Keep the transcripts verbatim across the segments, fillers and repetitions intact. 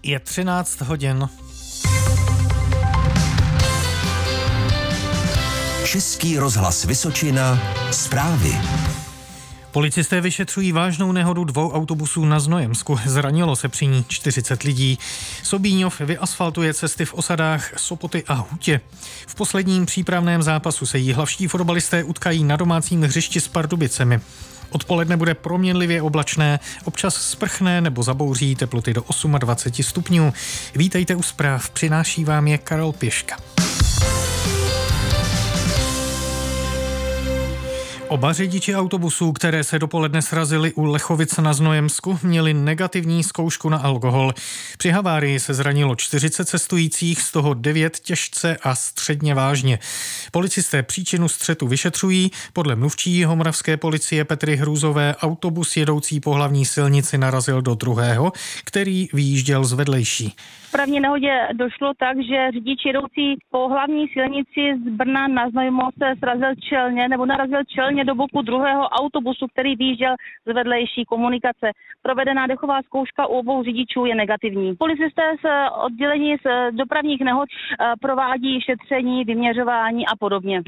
Je třináct hodin. Český rozhlas Vysočina, zprávy. Policisté vyšetřují vážnou nehodu dvou autobusů na Znojemsku. Zranilo se při ní čtyřicet lidí. Sobíňov vyasfaltuje cesty v osadách Sopoty a Hutě. V posledním přípravném zápasu se jihlavští fotbalisté utkají na domácím hřišti s Pardubicemi. Odpoledne bude proměnlivě oblačné, občas sprchné nebo zabouří, teploty do dvacet osm stupňů. Vítejte u zpráv, přináší vám je Karel Pěška. Oba řidiči autobusů, které se dopoledne srazily u Lechovic na Znojemsku, měli negativní zkoušku na alkohol. Při havárii se zranilo čtyřicet cestujících, z toho devět těžce a středně vážně. Policisté příčinu střetu vyšetřují. Podle mluvčí jihomoravské policie Petry Hrůzové autobus jedoucí po hlavní silnici narazil do druhého, který vyjížděl z vedlejší. V první nehodě došlo tak, že řidič jedoucí po hlavní silnici z Brna na Znojmo se srazil čelně nebo narazil čelně do boku druhého autobusu, který vyjížděl z vedlejší komunikace. Provedená dechová zkouška u obou řidičů je negativní. Policisté z oddělení z dopravních nehod provádí šetření, vyměřování a podobně.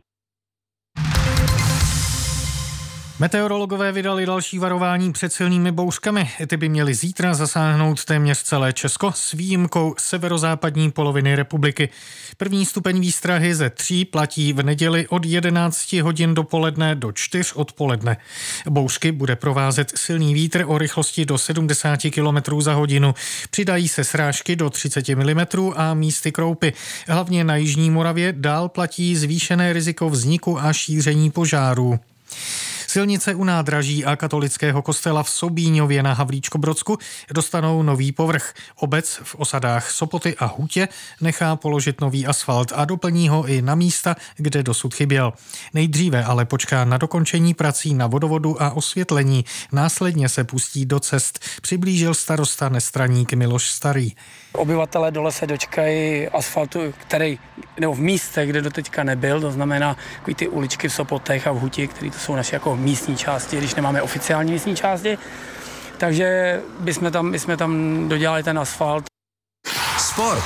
Meteorologové vydali další varování před silnými bouřkami. Ty by měly zítra zasáhnout téměř celé Česko s výjimkou severozápadní poloviny republiky. První stupeň výstrahy ze tří platí v neděli od jedenácti hodin dopoledne do čtyř odpoledne. Bouřky bude provázet silný vítr o rychlosti do sedmdesát kilometrů za hodinu. Přidají se srážky do třicet milimetrů a místy kroupy. Hlavně na jižní Moravě dál platí zvýšené riziko vzniku a šíření požárů. Silnice u nádraží a katolického kostela v Sobíňově na Havlíčkobrodsku dostanou nový povrch. Obec v osadách Sopoty a Hutě nechá položit nový asfalt a doplní ho i na místa, kde dosud chyběl. Nejdříve ale počká na dokončení prací na vodovodu a osvětlení. Následně se pustí do cest, přiblížil starosta Nestraník Miloš Starý. Obyvatelé dole se dočkají asfaltu, který, nebo v místech, kde doteďka nebyl, to znamená takový ty uličky v Sopotech a v Huti, které to jsou naše jako místní části, když nemáme oficiální místní části. Takže bychom tam, bychom tam dodělali ten asfalt. Sport.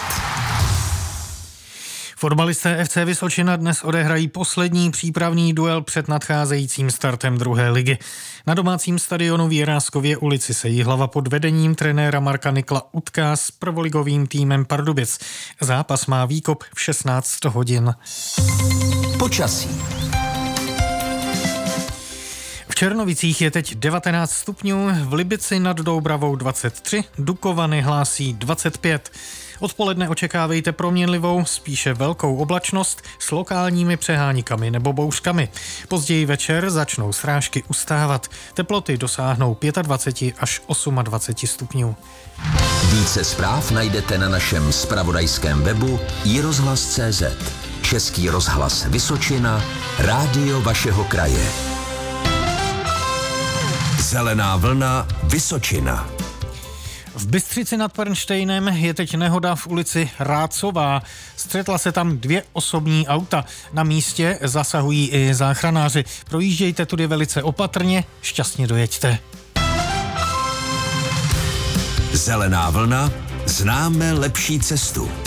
Fotbalisté F C Vysočina dnes odehrají poslední přípravný duel před nadcházejícím startem druhé ligy. Na domácím stadionu v Jiráskově ulici se Jihlava pod vedením trenéra Marka Nikla utká s prvoligovým týmem Pardubic. Zápas má výkop v šestnáct hodin. Počasí. V Černovicích je teď devatenáct stupňů, v Libici nad Doubravou dvacet tři, Dukovany hlásí dvacet pět. Odpoledne očekávejte proměnlivou, spíše velkou oblačnost s lokálními přehánikami nebo bouřkami. Později večer začnou srážky ustávat. Teploty dosáhnou dvacet pět až dvacet osm stupňů. Více zpráv najdete na našem zpravodajském webu i rozhlas tečka cé zet. Český rozhlas Vysočina, rádio vašeho kraje. Zelená vlna Vysočina. V Bystřici nad Pernštejnem je teď nehoda v ulici Rácová. Střetla se tam dvě osobní auta. Na místě zasahují i záchranáři. Projíždějte tudy velice opatrně, šťastně dojeďte. Zelená vlna, známe lepší cestu.